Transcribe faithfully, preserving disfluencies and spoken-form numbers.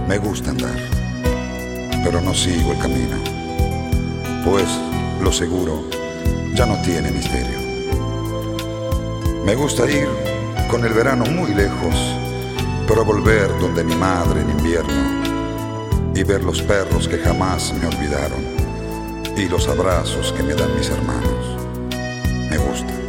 Me gusta andar, pero no sigo el camino, pues lo seguro ya no tiene misterio. Me gusta ir con el verano muy lejos, pero volver donde mi madre en invierno y ver los perros que jamás me olvidaron y los abrazos que me dan mis hermanos. Me gusta.